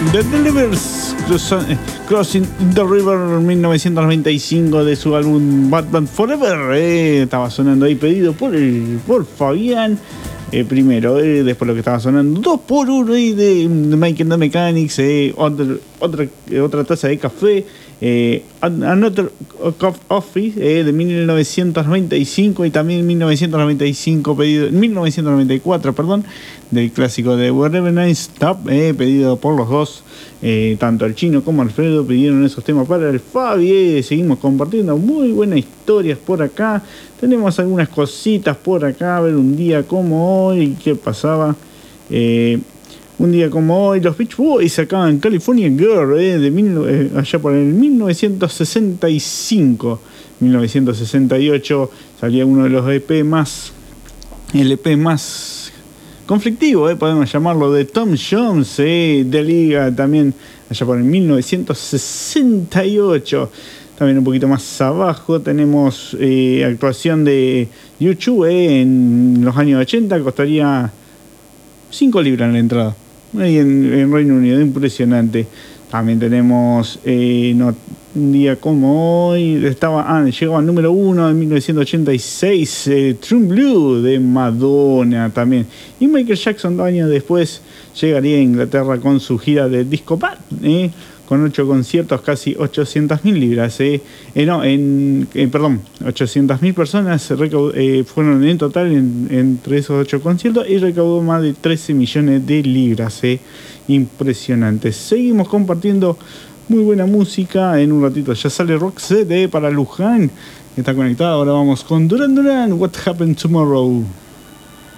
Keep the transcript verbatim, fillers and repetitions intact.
The Delivers, Crossing the River, mil novecientos noventa y cinco, de su álbum Batman Forever. Eh, estaba sonando ahí, pedido por, el, por Fabián. Eh, primero, eh, después lo que estaba sonando, dos por uno eh, de, de Making the Mechanics, eh, otra, otra, eh, otra taza de café, eh, Another Cup of Office, eh, de mil novecientos noventa y cinco, y también mil novecientos noventa y cinco, pedido, mil novecientos noventa y cuatro, perdón, del clásico de Wherever Nice Stop, eh, pedido por los dos, eh, tanto el Chino como Alfredo pidieron esos temas para el Fabi. Eh, seguimos compartiendo muy buenas historias por acá. Tenemos algunas cositas por acá. A ver, un día como hoy, ¿qué pasaba? Eh, un día como hoy, los Beach Boys sacaban California Girl, eh, de mil, eh, allá por el mil novecientos sesenta y cinco. mil novecientos sesenta y ocho salía uno de los E P más, el E P más conflictivo, eh, podemos llamarlo, de Tom Jones, eh, de Liga, también allá por el mil novecientos sesenta y ocho. También un poquito más abajo tenemos eh, actuación de YouTube eh, en los años ochenta, costaría cinco libras en la entrada, ahí en, en Reino Unido, impresionante. También tenemos eh, no, un día como hoy, estaba, ah, llegaba al número uno en mil novecientos ochenta y seis, eh, True Blue de Madonna también. Y Michael Jackson, dos años después, llegaría a Inglaterra con su gira de Disco Pad, eh, con ocho conciertos, casi ochocientas mil libras. Eh. Eh, no, en, eh, perdón, ochocientas mil personas recaud- eh, fueron en total en, entre esos ocho conciertos, y recaudó más de trece millones de libras. Eh. Impresionante. Seguimos compartiendo muy buena música. En un ratito ya sale Roxette eh, para Luján. Está conectada. Ahora vamos con Duran Duran, What Happened Tomorrow.